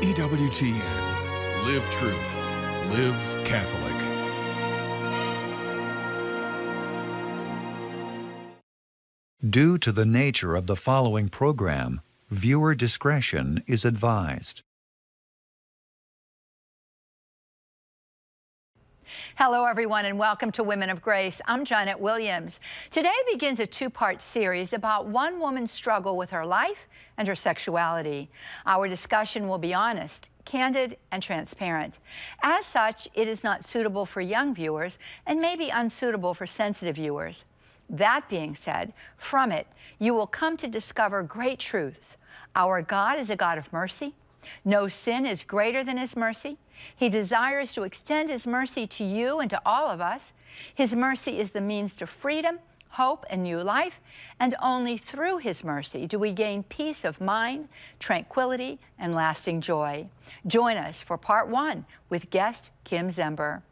EWTN. Live truth. Live Catholic. Due to the nature of the following program, viewer discretion is advised. Hello, everyone, and welcome to Women of Grace. I'm Janet Williams. Today begins a two-part series about one woman's struggle with her life and her sexuality. Our discussion will be honest, candid, and transparent. As such, it is not suitable for young viewers and may be unsuitable for sensitive viewers. That being said, from it, you will come to discover great truths. Our God is a God of mercy. No sin is greater than His mercy. He desires to extend His mercy to you and to all of us. His mercy is the means to freedom, hope, and new life, and only through His mercy do we gain peace of mind, tranquility, and lasting joy. Join us for part one with guest Kim Zember.